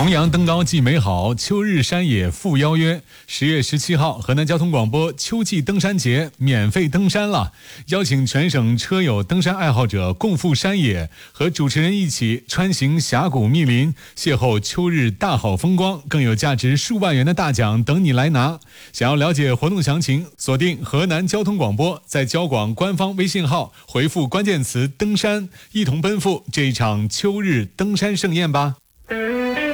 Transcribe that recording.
重阳登高祭美好，秋日山野赴邀约。10月17号，河南交通广播秋季登山节免费登山了，邀请全省车友登山爱好者共赴山野，和主持人一起穿行峡谷密林，邂逅秋日大好风光，更有价值数万元的大奖等你来拿。想要了解活动详情，锁定河南交通广播，在交广官方微信号回复关键词登山，一同奔赴这一场秋日登山盛宴吧。